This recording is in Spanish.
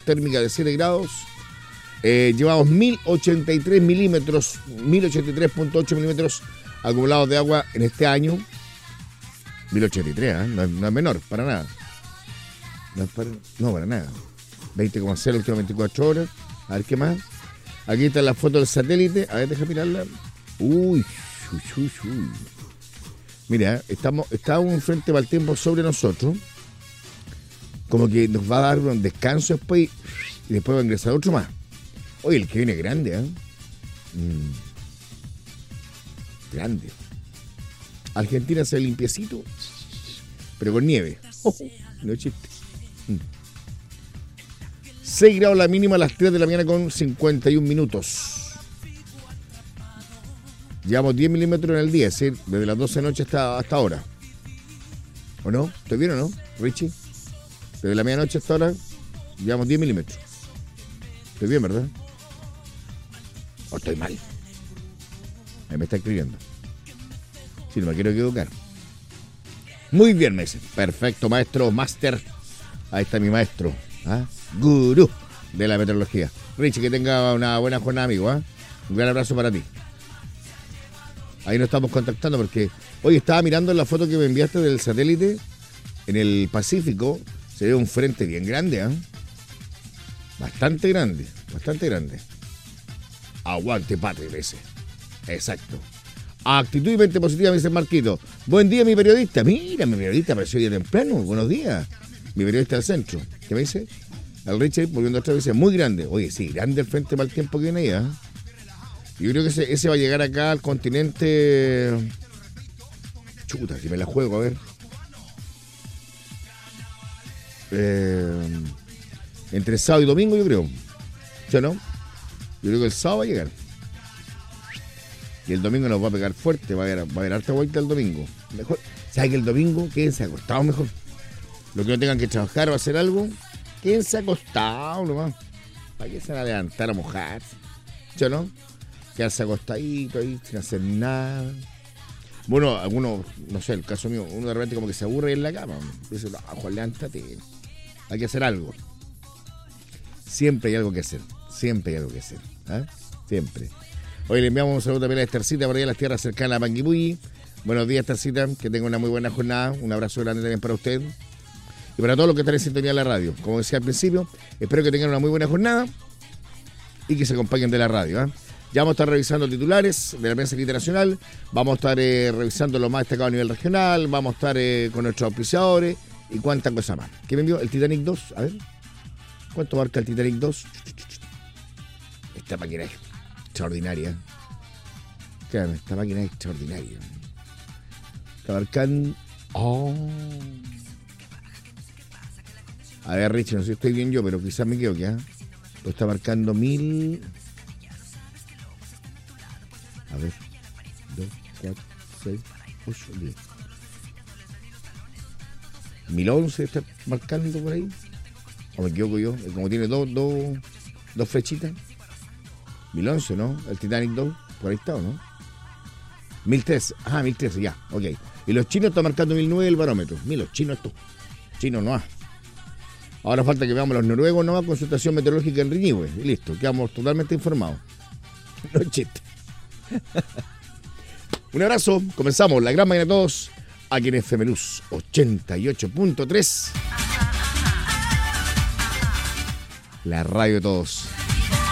térmica de 7 grados. Llevamos 1083 milímetros, 1083.8 milímetros acumulados de agua en este año. 1083, no es menor, para nada. No, para nada. 20,0 las últimas 24 horas. A ver qué más. Aquí está la foto del satélite. A ver, deja mirarla. Uy. Mira, está un frente para el tiempo sobre nosotros. Como que nos va a dar un descanso después y después va a ingresar otro más. Oye, el que viene es grande, ¿eh? Grande. Argentina se ve limpiecito, pero con nieve. No es chiste. 6 grados la mínima a las 3 de la mañana con 51 minutos. Llevamos 10 milímetros en el día, es decir, desde las 12 de la noche hasta ahora. ¿O no? ¿Estoy bien o no, Richie? Desde la medianoche hasta ahora llevamos 10 milímetros. Estoy bien, ¿verdad? ¿O estoy mal? Ahí me está escribiendo. Si no me quiero equivocar. Muy bien, me dice. Perfecto, maestro, máster. Ahí está mi maestro. Gurú de la meteorología. Richie, que tenga una buena jornada, amigo. Un gran abrazo para ti. Ahí nos estamos contactando porque hoy estaba mirando la foto que me enviaste del satélite. En el Pacífico se ve un frente bien grande, Bastante grande. Aguante, patria, ese. Exacto. Actitud y mente positiva, me dice Marquito. Buen día, mi periodista. Mira, mi periodista apareció hoy temprano. Buenos días. Mi periodista del centro. ¿Qué me dice? El Richard, volviendo otra vez, dice, muy grande. Oye, sí, grande el frente para el tiempo que viene ahí, Yo creo que ese va a llegar acá al continente. Chuta, si me la juego, a ver. Entre sábado y domingo, yo creo. ¿Sí o no? Yo creo que el sábado va a llegar. Y el domingo nos va a pegar fuerte. Va a haber harta vuelta el domingo. Mejor. ¿Sabes que el domingo quédense acostados mejor? Los que no tengan que trabajar o hacer algo, quédense acostados nomás. ¿Para qué se van a levantar a mojar? ¿Sí o no? Quedarse acostadito ahí sin hacer nada. Bueno, algunos, no sé, el caso mío, uno de repente como que se aburre en la cama. Dice, no, Juan, levántate. Hay que hacer algo. Siempre hay algo que hacer. Siempre. Hoy le enviamos un saludo también a Estercita por allá en las tierras cercanas a Panguipulli. Buenos días, Estercita, que tenga una muy buena jornada. Un abrazo grande también para usted. Y para todos los que están en sintonía de la radio. Como decía al principio, espero que tengan una muy buena jornada y que se acompañen de la radio. Ya vamos a estar revisando titulares de la prensa internacional, vamos a estar revisando lo más destacado a nivel regional, vamos a estar con nuestros auspiciadores y cuántas cosas más. ¿Qué me envió? El Titanic 2, a ver. ¿Cuánto marca el Titanic 2? Esta máquina es extraordinaria. Créame, esta máquina es extraordinaria. Está marcando... A ver, Richie, no sé si estoy bien yo, pero quizás me equivoque, Lo está marcando 1000... A ver, 2, 4, 6, 8, 10. 1011 está marcando por ahí. ¿O me equivoco yo? Como tiene dos flechitas. 1011, ¿no? El Titanic 2, por ahí está, ¿o no? 1013, 1013, ya, ok. Y los chinos están marcando 1009 el barómetro. Mira, los chinos estos. Chinos no hay. Ahora falta que veamos los noruegos nomás con su estación meteorológica en Riñihue. Y listo, quedamos totalmente informados. No es chiste. Un abrazo, comenzamos la gran mañana de todos aquí en FM Luz 88.3, la radio de todos.